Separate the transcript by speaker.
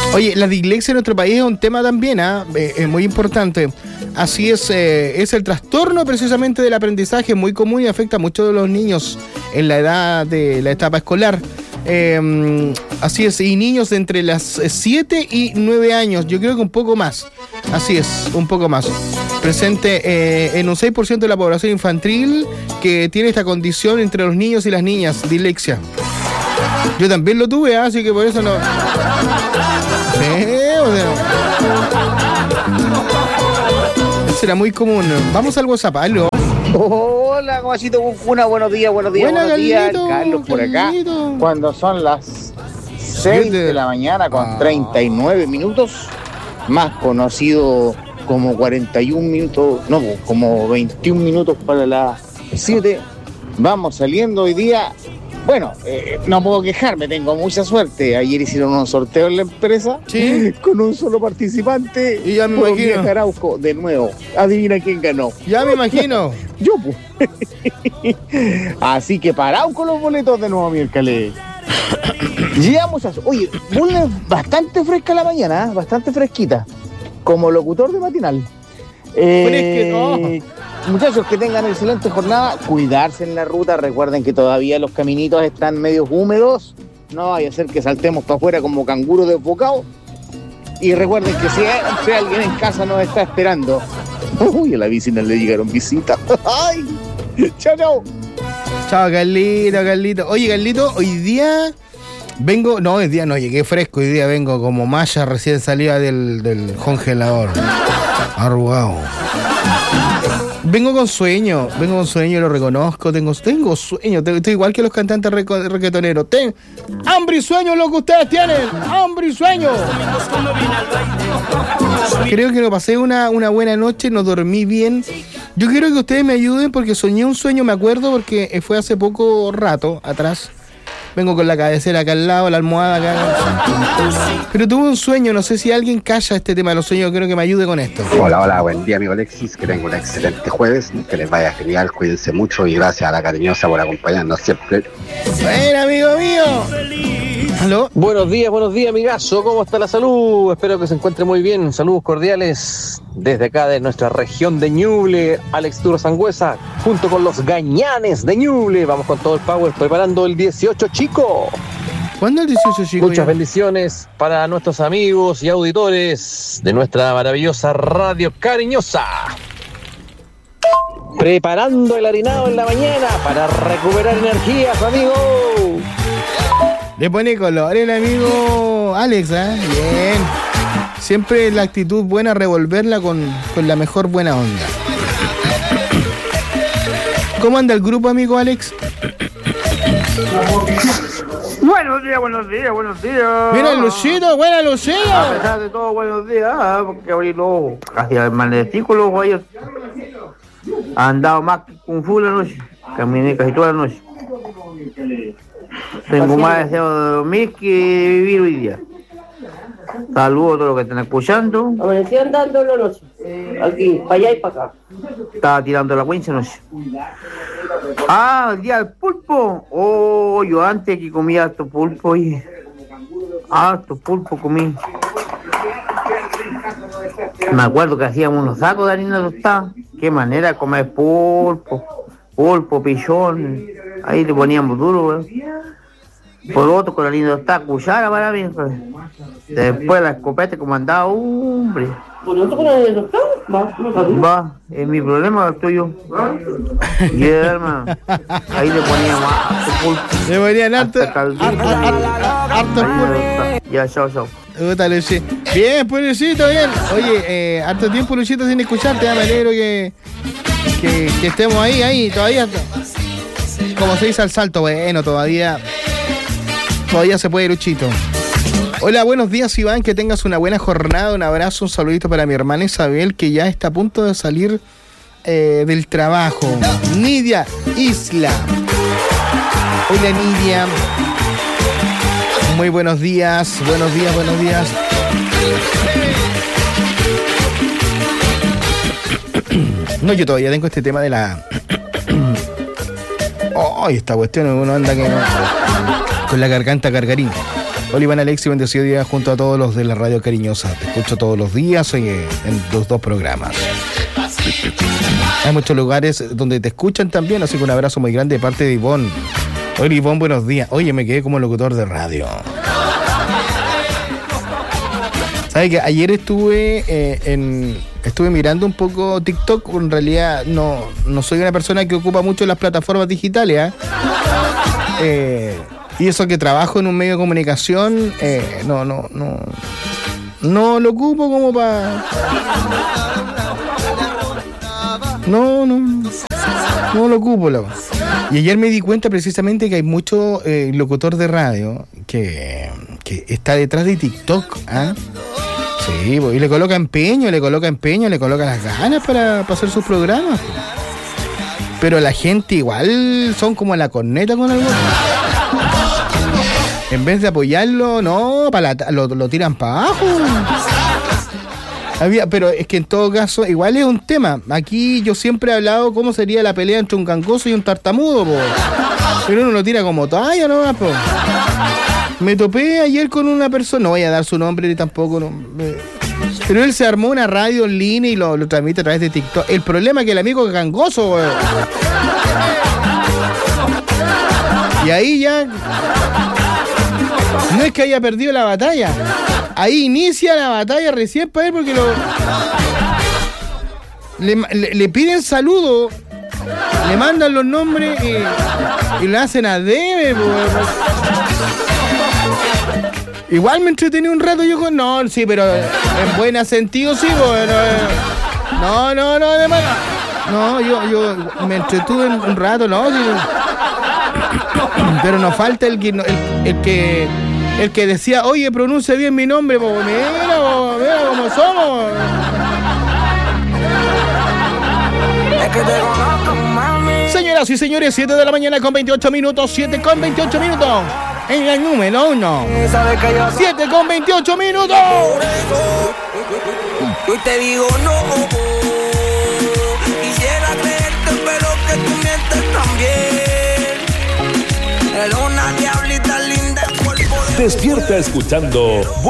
Speaker 1: Oye, la dislexia en nuestro país es un tema también, es muy importante. Así es el trastorno precisamente del aprendizaje, muy común y afecta a muchos de los niños en la edad de la etapa escolar. Así es, y niños de entre las 7 y 9 años, yo creo que un poco más. Así es, un poco más. Presente en un 6% de la población infantil que tiene esta condición entre los niños y las niñas, dislexia. Yo también lo tuve, así que por eso no... Sí, o sea... Eso era muy común. Vamos al WhatsApp, ¿aló?
Speaker 2: Hola, Guasito Cuncuna, buenos días.
Speaker 1: Buena,
Speaker 2: Buenos días,
Speaker 1: Carlito,
Speaker 2: Carlos por acá. Cuando son las 6 de la mañana con 39 minutos, más conocido como 41 minutos, no, como 21 minutos para las 7, vamos saliendo hoy día. Bueno, no puedo quejarme, tengo mucha suerte. Ayer hicieron un sorteo en la empresa, ¿sí?, con un solo participante.
Speaker 1: Y ya me imagino.
Speaker 2: Araujo, de nuevo. Adivina quién ganó.
Speaker 1: Ya me imagino.
Speaker 2: Yo, pues. Así que parado con los boletos de nuevo, miércoles. Llegamos a... Oye, vuelve bastante fresca la mañana, bastante fresquita. Como locutor de matinal. Muchachos, que tengan excelente jornada. Cuidarse en la ruta. Recuerden que todavía los caminitos están medio húmedos. No vaya a ser que saltemos para afuera como canguros desbocados. Y recuerden que siempre alguien en casa nos está esperando. Uy, a la vecina le llegaron visitas. ¡Ay! ¡Chao!
Speaker 1: Chao, Carlito. Oye, Carlito, hoy día vengo... No, hoy día no llegué fresco. Hoy día vengo como malla recién salida del congelador. Arrugado. Vengo con sueño, lo reconozco, tengo sueño, estoy igual que los cantantes reggaetoneros. Hambre y sueño es lo que ustedes tienen, hambre y sueño. Creo que no pasé una buena noche, no dormí bien. Yo quiero que ustedes me ayuden porque soñé un sueño, me acuerdo, porque fue hace poco rato atrás. Vengo con la cabecera acá al lado, la almohada acá. Pero tuve un sueño, no sé si alguien calla este tema de los sueños, creo que me ayude con esto.
Speaker 3: Hola, buen día, amigo Alexis, que tengan un excelente jueves, que les vaya genial, cuídense mucho y gracias a la cariñosa por acompañarnos siempre.
Speaker 1: Bueno, amigo mío. ¿Aló?
Speaker 4: Buenos días, amigazo, ¿cómo está la salud? Espero que se encuentre muy bien, saludos cordiales desde acá de nuestra región de Ñuble, Alex Turo Sangüesa, junto con los Gañanes de Ñuble, vamos con todo el power, preparando el 18 chico.
Speaker 1: ¿Cuándo el 18 chico?
Speaker 4: Muchas bendiciones para nuestros amigos y auditores de nuestra maravillosa radio cariñosa. Preparando el harinado en la mañana para recuperar energías, amigo.
Speaker 1: Le pone color el amigo Alex, ¿eh? Bien. Siempre la actitud buena, revolverla con la mejor buena onda. ¿Cómo anda el grupo, amigo Alex?
Speaker 5: Buenos días.
Speaker 1: Mira, Lucito, buena Lucito.
Speaker 5: A pesar de todo, buenos días, porque abrí los ojos hacia el maledicículo, güey. Ha andado más que Kung Fu la noche. Caminé casi toda la noche. Tengo más deseo de dormir que vivir hoy día. Saludos a todos los que están escuchando.
Speaker 6: Amaneció andando la noche. Aquí, para allá y para acá.
Speaker 5: Estaba tirando la cuenca noche. El día del pulpo. Yo antes que comía harto pulpo y harto pulpo comí. Me acuerdo que hacíamos unos sacos de harina tostada. Qué manera de comer pulpo, pichón. Ahí le poníamos duro, güey. Por otro con harina tostada, cuchara para mí. Después la escopeta como andaba, hombre.
Speaker 6: ¿Por otro con harina tostada?
Speaker 5: Va, es mi problema, el tuyo. Yeah, hermano. Ahí le poníamos harto pulpo.
Speaker 1: Le ponían harto pulpo.
Speaker 5: Ya, chao.
Speaker 1: Bien, pues Luchito, bien. Oye, harto tiempo Luchito sin escucharte, me alegro que estemos ahí, todavía. Como se dice al salto, bueno, todavía se puede, Luchito. Hola, buenos días, Iván, que tengas una buena jornada, un abrazo, un saludito para mi hermana Isabel, que ya está a punto de salir del trabajo. Nidia Isla. Hola, Nidia. Muy buenos días. No, yo todavía tengo este tema de la... esta cuestión, uno anda que con la garganta cargarín. Hola Iván, Alexi, bendecido día junto a todos los de la radio cariñosa. Te escucho todos los días en los dos programas. Hay muchos lugares donde te escuchan también, así que un abrazo muy grande de parte de Ivonne. Hola Ivonne, buenos días. Oye, me quedé como locutor de radio. ¿Sabes que ayer estuve mirando un poco TikTok? En realidad no soy una persona que ocupa mucho las plataformas digitales, y eso que trabajo en un medio de comunicación, no lo ocupo como para... No lo ocupo, loco. Y ayer me di cuenta precisamente que hay mucho locutor de radio que está detrás de TikTok, ¿ah? Sí, y le coloca empeño, le coloca las ganas para hacer sus programas. Pero la gente igual son como la corneta con algo. En vez de apoyarlo, no, lo tiran para abajo. Pero es que en todo caso, igual es un tema. Aquí yo siempre he hablado cómo sería la pelea entre un gangoso y un tartamudo, po. Pero uno lo tira como talla nomás, po. Me topé ayer con una persona, no voy a dar su nombre ni tampoco, no, pero él se armó una radio en línea y lo transmite a través de TikTok. El problema es que el amigo es gangoso, weón. Y ahí ya no es que haya perdido la batalla. Ahí inicia la batalla recién para él porque le piden saludo, le mandan los nombres y le hacen a debe, igual me entretení un rato yo con... No, sí, pero en buen sentido sí, bueno. No, además... No, yo me entretuve un rato, ¿no? Sí. Pero nos falta el que decía, oye, pronuncia bien mi nombre, po. Mira cómo somos. Señoras y señores, 7 de la mañana con 28 minutos, 7 con 28 minutos. En la número 1. 7 con 28 minutos.
Speaker 7: Yo te digo no. Quisiera creerte, pero que tú mientes también. Era una diablita linda en cuerpo de...
Speaker 8: Despierta escuchando